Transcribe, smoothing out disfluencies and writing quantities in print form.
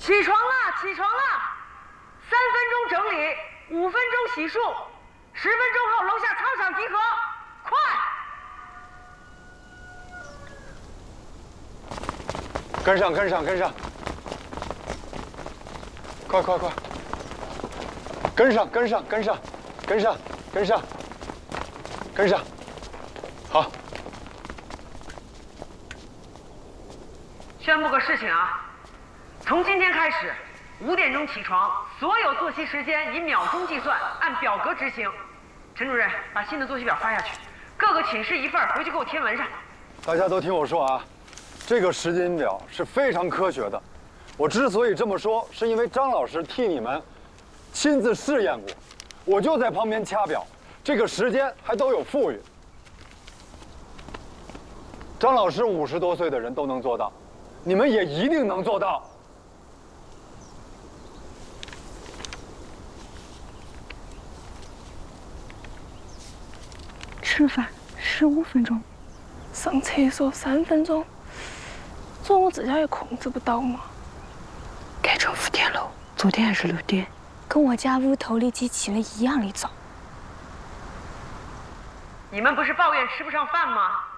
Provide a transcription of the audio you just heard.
起床了，起床了！3分钟整理，5分钟洗漱，10分钟后楼下操场集合，快！ 跟上，跟上，跟上！快快快！跟上，跟上，跟上，跟上，跟上，跟上！好。 宣布个事情啊，从今天开始，5点钟起床，所有作息时间以秒钟计算，按表格执行。陈主任，把新的作息表发下去，各个寝室1份，回去给我贴文上。 大家都听我说啊，这个时间表是非常科学的。我之所以这么说，是因为张老师替你们亲自试验过，我就在旁边掐表，这个时间还都有富裕。张老师50多岁的人都能做到，你们也一定能做到。 吃饭15分钟，上厕所3分钟，这我自己也控制不到嘛。 改成5点了，昨天还是6点， 跟我家屋头里机起了一样的早。 你们不是抱怨吃不上饭吗？